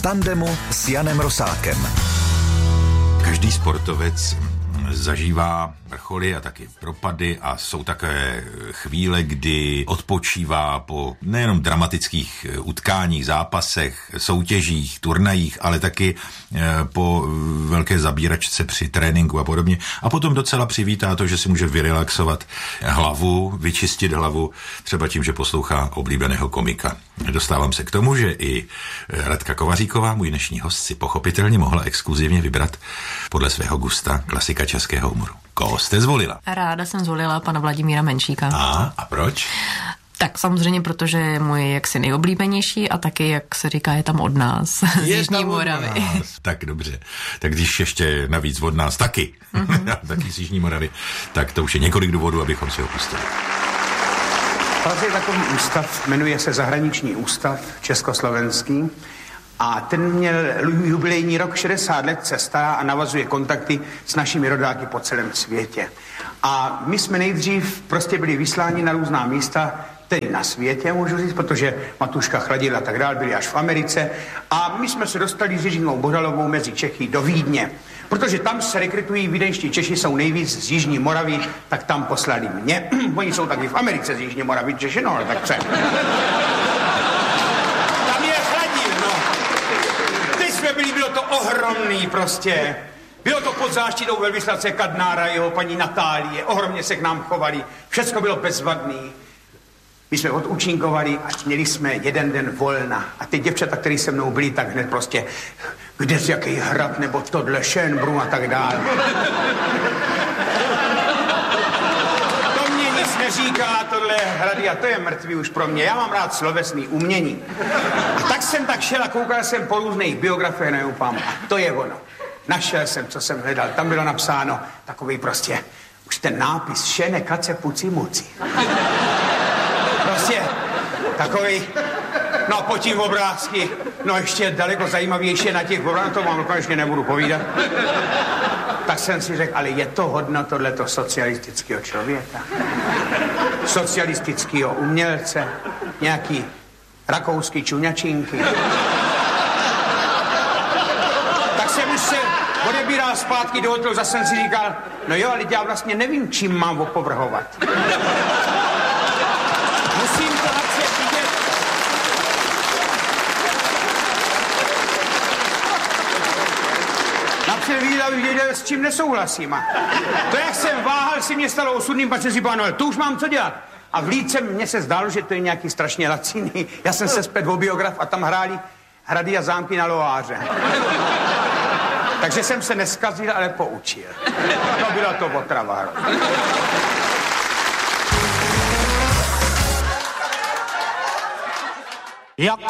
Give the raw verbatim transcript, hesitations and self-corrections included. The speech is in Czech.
v tandemu s Janem Rosákem. Každý sportovec zažívá vrcholy a taky propady a jsou také chvíle, kdy odpočívá po nejenom dramatických utkáních, zápasech, soutěžích, turnajích, ale taky po velké zabíračce při tréninku a podobně. A potom docela přivítá to, že si může vyrelaxovat hlavu, vyčistit hlavu, třeba tím, že poslouchá oblíbeného komika. Dostávám se k tomu, že i Radka Kovaříková, můj dnešní host, si pochopitelně mohla exkluzivně vybrat podle svého gusta klasika českého humoru. Koho jste zvolila? Ráda jsem zvolila pana Vladimíra Menšíka. A, a proč? Tak samozřejmě, protože je můj jaksi nejoblíbenější a taky, jak se říká, je tam od nás, z Jižní Moravy. Tak dobře. Tak když ještě navíc od nás taky, mm-hmm. taky z Jižní Moravy, tak to už je několik důvodů, abychom si ho pustili. Praze je takový ústav, jmenuje se Zahraniční ústav československý a ten měl jubilejní rok šedesát let, se stará a navazuje kontakty s našimi rodáky po celém světě. A my jsme nejdřív prostě byli vysláni na různá místa, tedy na světě, můžu říct, protože Matuška Chladil a tak dál byli až v Americe. A my jsme se dostali s Jiřinou Bohdalovou mezi Čechy do Vídně. Protože tam se rekrutují vídeňští Češi, jsou nejvíc z Jižní Moravy, tak tam poslali mě. Oni jsou taky v Americe z Jižní Moravy, Češi, no, tak co? Tam je Chladil, no. Teď jsme byli, bylo to ohromný prostě. Bylo to pod záštitou velvyslance Kadnára, jeho paní Natálie, ohromně se k nám chovali, všecko bylo bezvadný. My jsme odúčinkovali a měli jsme jeden den volna. A ty děvčata, které se mnou byly, tak hned prostě, kde z jaký hrad, nebo tohle, Schönbrunn a tak dále. To mě nic neříká, tohle hrady, a to je mrtvý už pro mě. Já mám rád slovesný umění. A tak jsem tak šel a koukal jsem po různých biografiích, neupám. A to je ono. Našel jsem, co jsem hledal. Tam bylo napsáno takový prostě, už ten nápis, šene kace puci muci. Prostě takový, no po tím obrázky, no ještě daleko zajímavější na těch obrázkách, to vám konečně nebudu povídat. Tak jsem si řekl, ale je to hodno tohleto socialistického člověka, socialistického umělce, nějaký rakouský čuňačinky. Tak jsem už se odebíral zpátky do hotelu, zase jsem si říkal, no jo, ale já vlastně nevím, čím mám opovrhovat. Musím to napřed vidět. Napřed vidět, abych věděl, s čím nesouhlasím. A to, jak jsem váhal, si mě stalo osudným, pak jsem si pánové, to už mám co dělat. A v Líce mně se zdálo, že to je nějaký strašně laciný. Já jsem se zpět o biograf a tam hráli hrady a zámky na Loáře. Takže jsem se neskazil, ale poučil. No byla to otrava. Jak